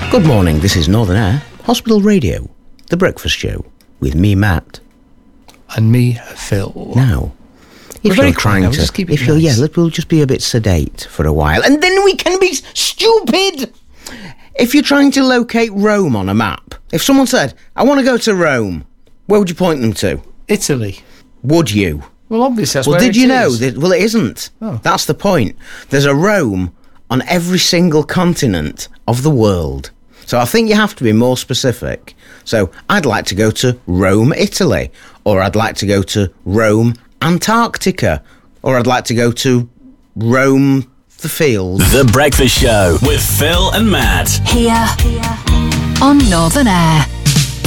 Good morning, this is Northern Air, Hospital Radio, The Breakfast Show, with me, Matt. And me, Phil. Now, if you're trying to... we'll just be a bit sedate for a while, and then we can be stupid! If you're trying to locate Rome on a map, if someone said, I want to go to Rome, where would you point them to? Italy. Would you? Well, obviously, that's well, where did you know that? Well, it isn't. Oh. That's the point. There's a Rome on every single continent of the world. So I think you have to be more specific. So I'd like to go to Rome, Italy, or I'd like to go to Rome, Antarctica, or I'd like to go to Rome, the field. The Breakfast Show with Phil and Matt. Here on Northern Air.